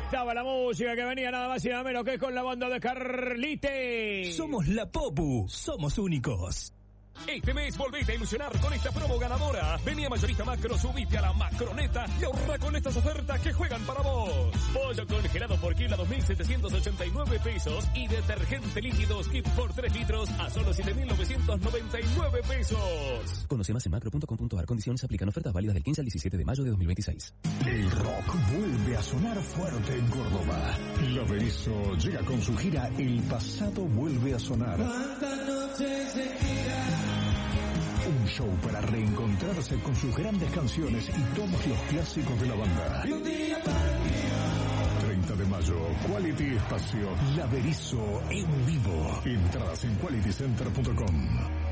Estaba la música que venía nada más y nada menos que con la banda de Carlite. Somos la Popu, somos únicos. Este mes volvete a ilusionar con esta promo ganadora. Vení a Mayorista Macro, subite a la Macroneta y ahorra con estas ofertas que juegan para vos. Pollo congelado por kilo a 2.789 pesos y detergente líquidos Kit por 3 litros a solo 7.999 pesos. Conoce más en macro.com.ar. Condiciones aplican. Ofertas válidas del 15 al 17 de mayo de 2026. El rock vuelve a sonar fuerte en Córdoba. La Berizo llega con su gira El pasado vuelve a sonar. Un show para reencontrarse con sus grandes canciones y todos los clásicos de la banda. 30 de mayo, Quality Espacio, La Berizo en vivo. Entradas en qualitycenter.com.